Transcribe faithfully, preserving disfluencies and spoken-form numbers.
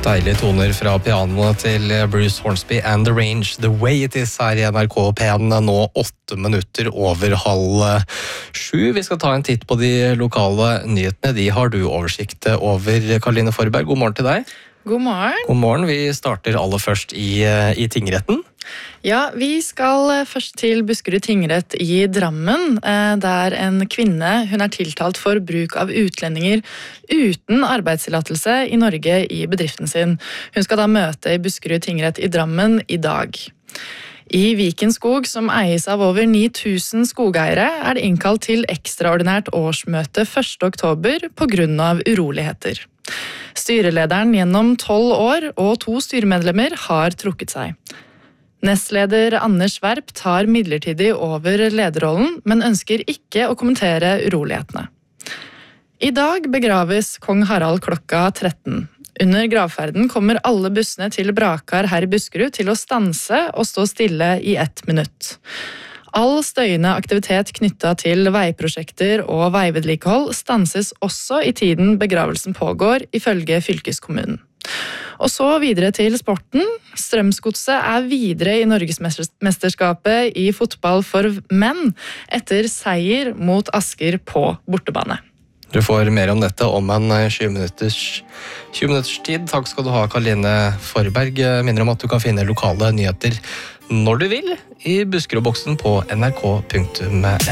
Deilige toner fra pianoet til Bruce Hornsby and The Range, The Way It Is her i N R K P en, nå åtte minutter over halv sju. Vi skal ta en titt på de lokale nyhetene. De har du oversikt over, Karoline Forberg. God morgen til deg. God morgen. God morgen. Vi starter aller først i, i tingretten. Ja, vi skal først til Buskerud tingrett i Drammen, der en kvinne, hun er tiltalt for bruk av utlendinger uten arbeidstillatelse i Norge i bedriften sin. Hun skal da møte i Buskerud tingrett i Drammen i dag. I Viken Skog, som eies av over ni tusen skogeiere, er det innkalt til ekstraordinært årsmøte første oktober på grunn av uroligheter. Styrelederen gjennom tolv år og to styremedlemmer har trukket seg. Nestleder Anders Werp tar midlertidig over lederrollen, men ønsker ikke å kommentere urolighetene. I dag begraves kong Harald klokka tretten. Under gravferden kommer alle bussene til Brakar her i Buskerud til å stanse og stå stille i ett minutt. All støyende aktivitet knyttet til veiprosjekter og veivedlikehold stanses også i tiden begravelsen pågår, ifølge fylkeskommunen. Og så videre til sporten. Strømsgodset er videre i Norgesmesterskapet i fotball for menn etter seier mot Asker på bortebane. Du får mer om dette om en tjue minutters, tjue minutters tid. Takk skal du ha, Karoline Forberg. Jeg minner om at du kan finne lokale nyheter når du vil i Buskerudboksen på nrk punktum no.